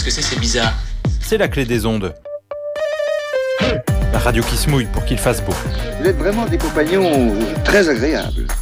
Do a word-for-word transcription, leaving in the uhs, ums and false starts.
que c'est, c'est bizarre. C'est la clé des ondes. La radio qui se mouille pour qu'il fasse beau. Vous êtes vraiment des compagnons très agréables.